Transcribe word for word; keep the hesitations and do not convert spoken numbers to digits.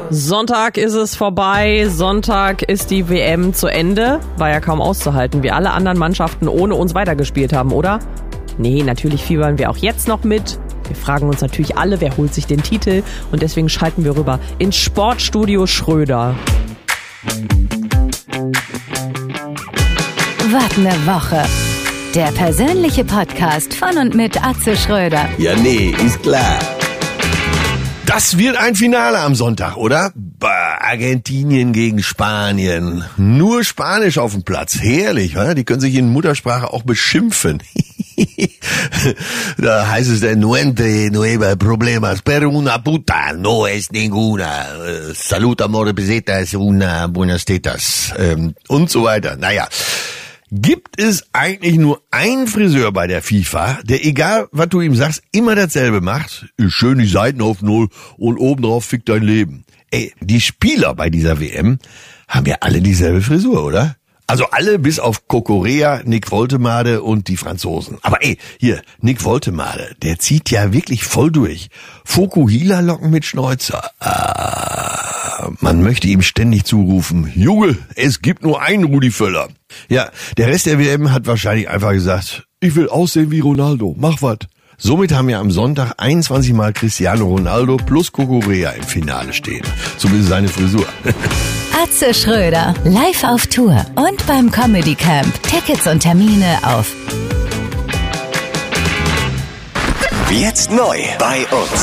Sonntag ist es vorbei, Sonntag ist die W M zu Ende. War ja kaum auszuhalten, wie alle anderen Mannschaften ohne uns weitergespielt haben, oder? Nee, natürlich fiebern wir auch jetzt noch mit. Wir fragen uns natürlich alle, wer holt sich den Titel, und deswegen schalten wir rüber ins Sportstudio Schröder. Was ne Woche. Der persönliche Podcast von und mit Atze Schröder. Ja, nee, ist klar. Das wird ein Finale am Sonntag, oder? Bah, Argentinien gegen Spanien. Nur Spanisch auf dem Platz. Herrlich, oder? Die können sich in Muttersprache auch beschimpfen. Da heißt es dann, nuente nueva problemas, pero una puta no es ninguna. Salud, amore, pesetas, una buenas tetas. Ähm, und so weiter. Naja. Gibt es eigentlich nur einen Friseur bei der FIFA, der, egal was du ihm sagst, immer dasselbe macht? Schön die Seiten auf Null und obendrauf fickt dein Leben. Ey, die Spieler bei dieser W M haben ja alle dieselbe Frisur, oder? Also alle bis auf Kokorea, Nick Woltemade und die Franzosen. Aber ey, hier, Nick Woltemade, der zieht ja wirklich voll durch. Fokuhila-Locken mit Schnäuzer. Ah, man möchte ihm ständig zurufen, Junge, es gibt nur einen Rudi Völler. Ja, der Rest der W M hat wahrscheinlich einfach gesagt, ich will aussehen wie Ronaldo, mach wat. Somit haben wir am Sonntag einundzwanzig Mal Cristiano Ronaldo plus Kokorea im Finale stehen. Zumindest seine Frisur. Atze Schröder, live auf Tour und beim Comedy Camp. Tickets und Termine auf Jetzt neu bei uns.